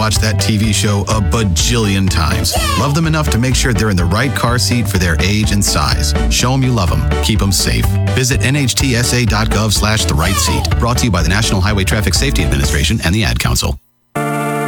watched that TV show a bajillion times. Love them enough to make sure they're in the right car seat for their age and size. Show them you love them. Keep them safe. Visit nhtsa.gov/the right seat. Brought to you by the National Highway Traffic Safety Administration and the Ad Council.